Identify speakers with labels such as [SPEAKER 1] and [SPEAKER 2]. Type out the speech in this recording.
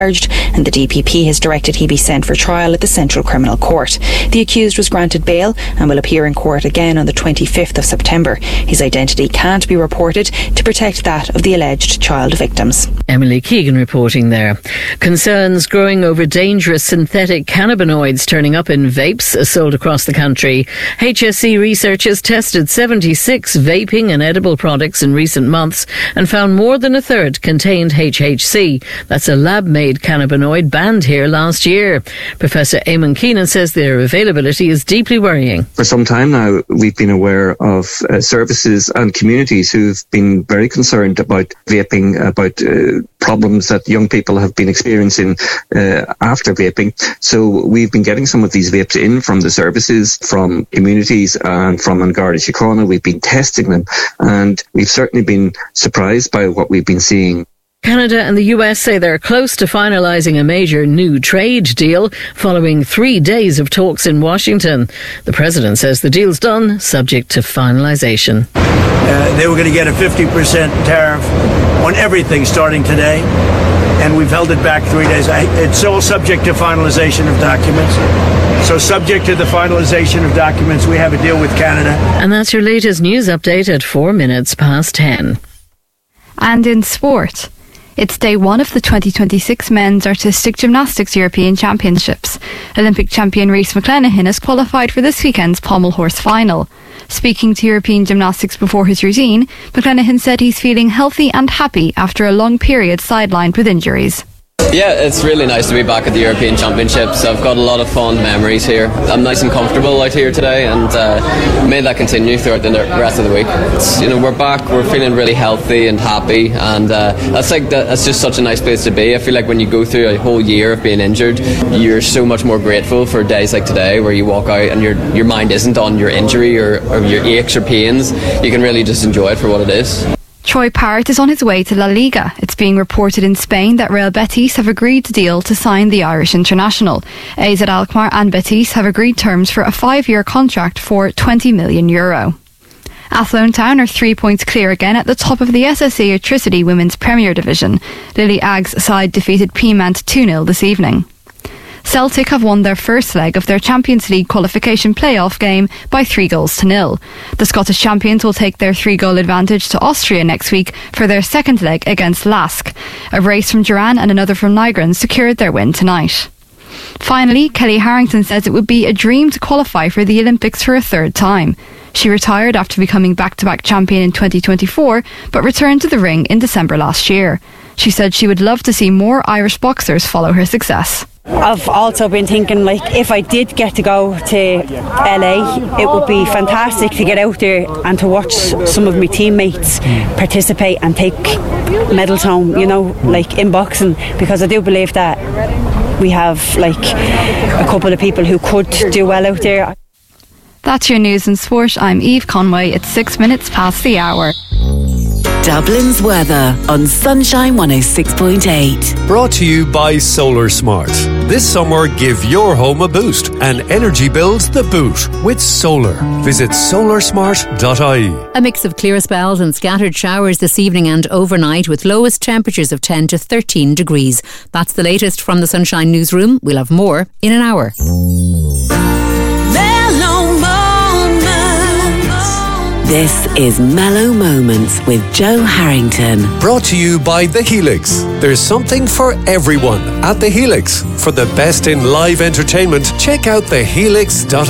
[SPEAKER 1] and the DPP has directed he be sent for trial at the Central Criminal Court. The accused was granted bail and will appear in court again on the 25th of September. His identity can't be reported to protect that of the alleged child victims.
[SPEAKER 2] Emily Keegan reporting there. Concerns growing over dangerous synthetic cannabinoids turning up in vapes sold across the country. HSE researchers tested 76 vaping and edible products in recent months and found more than a third contained HHC. That's a lab-made cannabinoid banned here last year. Professor Eamon Keenan says their availability is deeply worrying.
[SPEAKER 3] For some time now, we've been aware of services and communities who've been very concerned about vaping, about problems that young people have been experiencing after vaping. So we've been getting some of these vapes in from the services, from communities and from An Garda Síochána. We've been testing them and we've certainly been surprised by what we've been seeing.
[SPEAKER 2] Canada and the US say they're close to finalising a major new trade deal following 3 days of talks in Washington. The president says the deal's done, subject to finalisation.
[SPEAKER 4] They were going to get a 50% tariff on everything starting today, and we've held it back 3 days. It's all subject to finalisation of documents. So subject to the finalisation of documents, we have a deal with Canada.
[SPEAKER 2] And that's your latest news update at 4 minutes past 10.
[SPEAKER 5] And in sport, it's day one of the 2026 Men's Artistic Gymnastics European Championships. Olympic champion Rhys McClenaghan has qualified for this weekend's pommel horse final. Speaking to European Gymnastics before his routine, McClenaghan said he's feeling healthy and happy after a long period sidelined with injuries.
[SPEAKER 6] Yeah, it's really nice to be back at the European Championships. I've got a lot of fond memories here. I'm nice and comfortable out here today, and may that continue throughout the rest of the week. We're back, we're feeling really healthy and happy, and that's just such a nice place to be. I feel like when you go through a whole year of being injured, you're so much more grateful for days like today where you walk out and your mind isn't on your injury or your aches or pains. You can really just enjoy it for what it is.
[SPEAKER 5] Troy Parrott is on his way to La Liga. It's being reported in Spain that Real Betis have agreed to deal to sign the Irish international. AZ Alkmaar and Betis have agreed terms for a 5-year contract for €20 million. Athlone Town are 3 points clear again at the top of the SSE Electricity Women's Premier Division. Lily Agg's side defeated Peamount 2-0 this evening. Celtic have won their first leg of their Champions League qualification playoff game by 3-0. The Scottish champions will take their 3-goal advantage to Austria next week for their second leg against Lask. A race from Duran and another from Nygren secured their win tonight. Finally, Kelly Harrington says it would be a dream to qualify for the Olympics for a third time. She retired after becoming back-to-back champion in 2024, but returned to the ring in December last year. She said she would love to see more Irish boxers follow her success.
[SPEAKER 7] I've also been thinking, if I did get to go to LA, it would be fantastic to get out there and to watch some of my teammates participate and take medals home, in boxing, because I do believe that we have a couple of people who could do well out there.
[SPEAKER 5] That's your news and sport. I'm Eve Conway. It's 6 minutes past the hour.
[SPEAKER 8] Dublin's weather on Sunshine 106.8.
[SPEAKER 9] Brought to you by Solar Smart. This summer, give your home a boost and energy bills the boot with solar. Visit solarsmart.ie.
[SPEAKER 10] A mix of clear spells and scattered showers this evening and overnight with lowest temperatures of 10 to 13 degrees. That's the latest from the Sunshine Newsroom. We'll have more in an hour.
[SPEAKER 8] This is Mellow Moments with Joe Harrington.
[SPEAKER 9] Brought to you by The Helix. There's something for everyone at The Helix. For the best in live entertainment, check out thehelix.ie.